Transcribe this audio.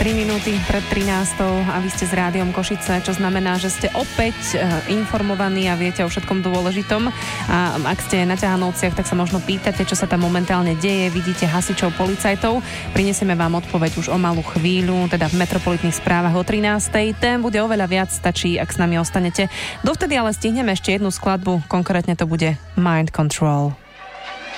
3 minúty pred 13. a vy ste s Rádiom Košice, čo znamená, že ste opäť informovaní a viete o všetkom dôležitom. A ak ste na Ťahanovciach, tak sa možno pýtate, čo sa tam momentálne deje. Vidíte hasičov, policajtov. Prinesieme vám odpoveď už o malú chvíľu, teda v metropolitných správach o 13. Tém bude oveľa viac, stačí, ak s nami ostanete. Dovtedy ale stihneme ešte jednu skladbu, konkrétne to bude Mind Control.